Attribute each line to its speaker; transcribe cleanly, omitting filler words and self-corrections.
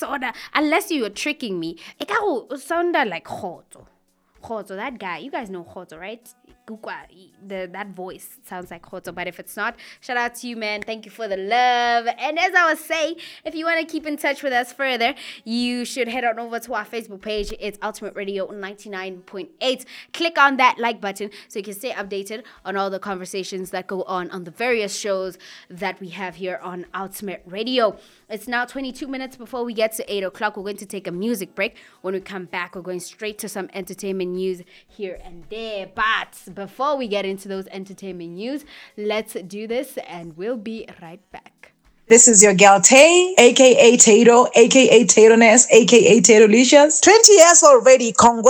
Speaker 1: unless you were tricking me. It sounded like Khoto. Khoto, that guy. You guys know Khoto, right? That voice sounds like Khoto, but if it's not, shout out to you, man. Thank you for the love. And as I was saying, if you want to keep in touch with us further, you should head on over to our Facebook page. It's Ultimate Radio 99.8. Click on that like button so you can stay updated on all the conversations that go on the various shows that we have here on Ultimate Radio. It's now 22 minutes before we get to 8 o'clock. We're going to take a music break. When we come back, we're going straight to some entertainment news here and there. But before we get into those entertainment news, let's do this and we'll be right back.
Speaker 2: This is your girl Tay, aka Tato, aka Tato Ness, aka Tato Licious. 20 years already. Congrats.